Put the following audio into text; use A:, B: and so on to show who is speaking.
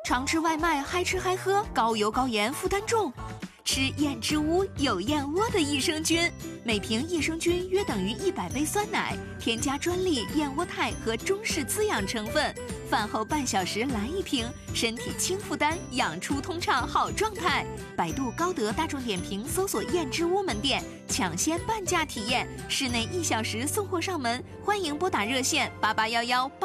A: 常吃外卖，嗨吃嗨喝，高油高盐，负担重。吃燕之屋有燕窝的益生菌，每瓶益生菌约等于100杯酸奶，添加专利燕窝肽和中式滋养成分。饭后半小时来一瓶，身体轻负担，养出通畅好状态。百度、高德、大众点评搜索燕之屋门店，抢先半价体验，室内1小时送货上门。欢迎拨打热线881188。